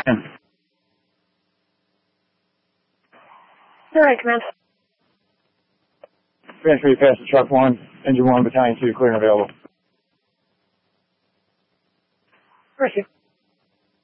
in. All right, command. Transfer you past the truck 1, engine 1, battalion 2, clear and available. Receive.